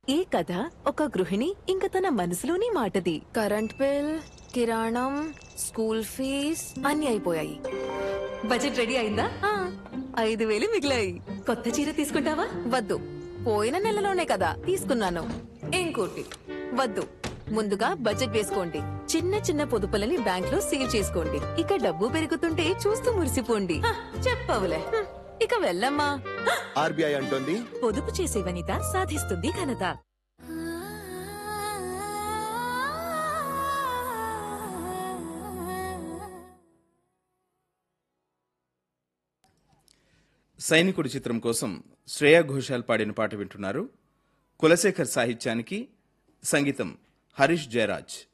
ఈ కథ ఒక గృహిణి ఇంక తన మనసులోని మాటది. కరెంట్ బిల్, కిరాణం, స్కూల్ ఫీజ్ అన్ని అయిపోయాయి. బడ్జెట్ రెడీ అయిందా? 5,000 మిగిలాయి. కొత్త చీర తీసుకుంటావా? వద్దు, పోయిన నెలలోనే కదా తీసుకున్నాను. ఇంకోటి వద్దు, ముందుగా బడ్జెట్ వేసుకోండి. చిన్న చిన్న పొదుపులని బ్యాంక్ లో సేవ్ చేసుకోండి. ఇక డబ్బు పెరుగుతుంటే చూస్తూ మురిసిపోండి. చెప్పవులే. ఇక వెళ్ళమ్మా. ఆర్బీఐ అంటోంది, పొదుపు చేసే వనిత సాధిస్తుంది ఘనత. సైనికుడి చిత్రం కోసం శ్రేయా ఘోషాల్ పాడిన పాట వింటున్నారు. కులశేఖర్ సాహిత్యానికి సంగీతం హరీష్ జయరాజ్.